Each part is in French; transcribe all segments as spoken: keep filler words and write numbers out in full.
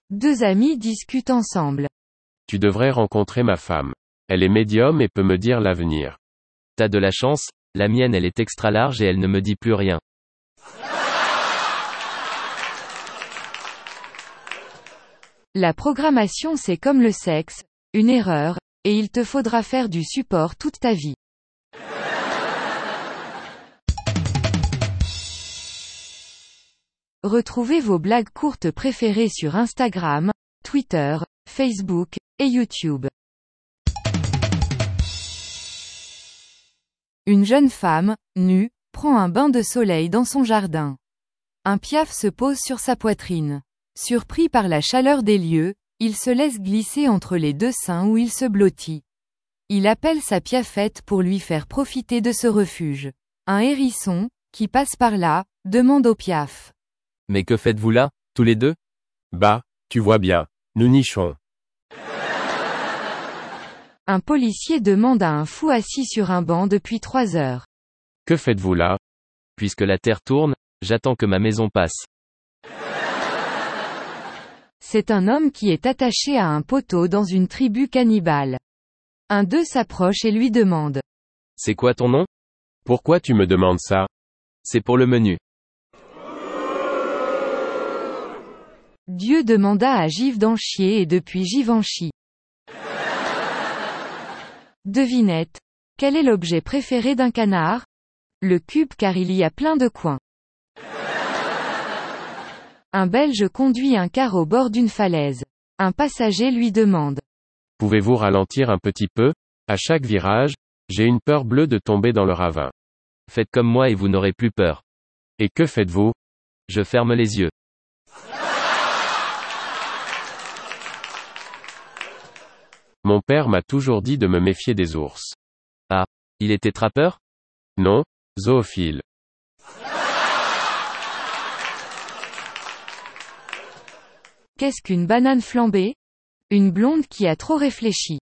Deux amis discutent ensemble. Tu devrais rencontrer ma femme. Elle est médium et peut me dire l'avenir. T'as de la chance, la mienne elle est extra large et elle ne me dit plus rien. La programmation c'est comme le sexe, une erreur, et il te faudra faire du support toute ta vie. Retrouvez vos blagues courtes préférées sur Instagram, Twitter, Facebook, et YouTube. Une jeune femme, nue, prend un bain de soleil dans son jardin. Un piaf se pose sur sa poitrine. Surpris par la chaleur des lieux, il se laisse glisser entre les deux seins où il se blottit. Il appelle sa piafette pour lui faire profiter de ce refuge. Un hérisson, qui passe par là, demande au piaf. Mais que faites-vous là, tous les deux? Bah, tu vois bien, nous nichons. Un policier demande à un fou assis sur un banc depuis trois heures. Que faites-vous là? Puisque la terre tourne, j'attends que ma maison passe. C'est un homme qui est attaché à un poteau dans une tribu cannibale. Un d'eux s'approche et lui demande. C'est quoi ton nom? Pourquoi tu me demandes ça? C'est pour le menu. Dieu demanda à Givenchy et depuis Givenchy. Devinette. Quel est l'objet préféré d'un canard? Le cube car il y a plein de coins. Un Belge conduit un car au bord d'une falaise. Un passager lui demande. Pouvez-vous ralentir un petit peu? À chaque virage, j'ai une peur bleue de tomber dans le ravin. Faites comme moi et vous n'aurez plus peur. Et que faites-vous? Je ferme les yeux. Mon père m'a toujours dit de me méfier des ours. Ah, il était trappeur? Non, zoophile. Qu'est-ce qu'une banane flambée? Une blonde qui a trop réfléchi.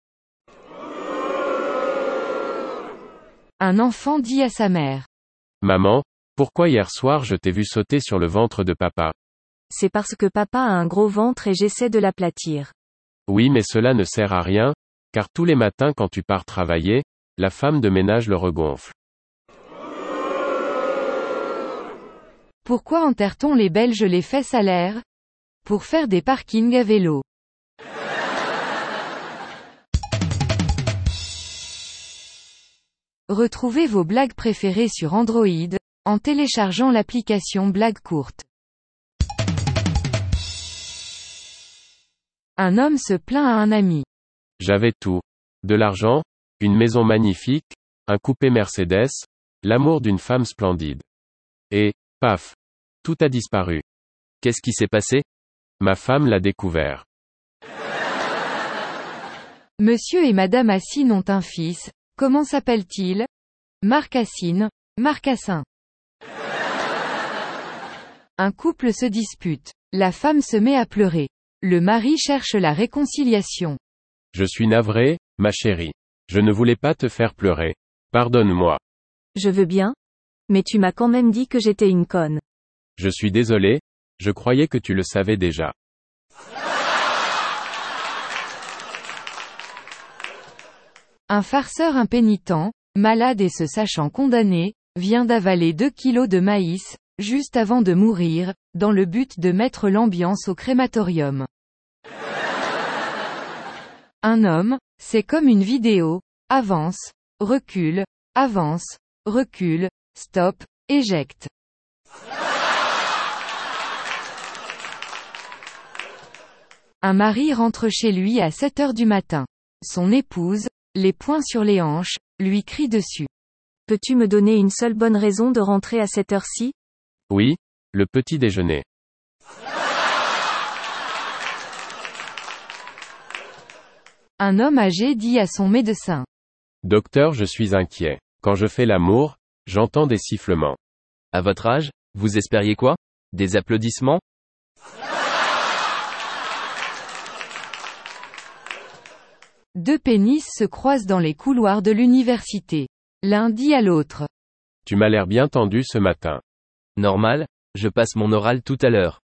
Un enfant dit à sa mère. Maman, pourquoi hier soir je t'ai vu sauter sur le ventre de papa? C'est parce que papa a un gros ventre et j'essaie de l'aplatir. Oui, mais cela ne sert à rien, car tous les matins quand tu pars travailler, la femme de ménage le regonfle. Pourquoi enterre-t-on les Belges les fesses à l'air? Pour faire des parkings à vélo. Retrouvez vos blagues préférées sur Android, en téléchargeant l'application Blagues courtes. Un homme se plaint à un ami. J'avais tout. De l'argent, une maison magnifique, un coupé Mercedes, l'amour d'une femme splendide. Et, paf, tout a disparu. Qu'est-ce qui s'est passé? Ma femme l'a découvert. Monsieur et Madame Assine ont un fils, comment s'appelle-t-il? Marc Assine, Marcassin. Un couple se dispute. La femme se met à pleurer. Le mari cherche la réconciliation. Je suis navré, ma chérie. Je ne voulais pas te faire pleurer. Pardonne-moi. Je veux bien. Mais tu m'as quand même dit que j'étais une conne. Je suis désolé, je croyais que tu le savais déjà. Un farceur impénitent, malade et se sachant condamné, vient d'avaler deux kilos de maïs, juste avant de mourir, dans le but de mettre l'ambiance au crématorium. Un homme, c'est comme une vidéo, avance, recule, avance, recule, stop, éjecte. Un mari rentre chez lui à sept heures du matin. Son épouse, les poings sur les hanches, lui crie dessus. Peux-tu me donner une seule bonne raison de rentrer à cette heure-ci? Oui, le petit déjeuner. Un homme âgé dit à son médecin. Docteur, je suis inquiet. Quand je fais l'amour, j'entends des sifflements. À votre âge, vous espériez quoi? Des applaudissements? Deux pénis se croisent dans les couloirs de l'université. L'un dit à l'autre. Tu m'as l'air bien tendu ce matin. Normal, je passe mon oral tout à l'heure.